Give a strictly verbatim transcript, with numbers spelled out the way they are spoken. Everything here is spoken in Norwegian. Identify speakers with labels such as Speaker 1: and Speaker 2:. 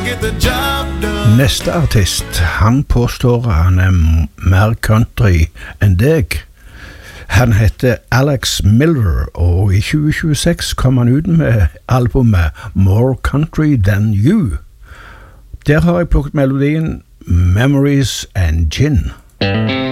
Speaker 1: get the job done.
Speaker 2: Neste artist, han påstår han er mer country enn deg. Han heter Alex Miller, og i tjue tjueseks kom han ut med albumet More Country Than You. Der har jeg plukket melodien Memories and Gin.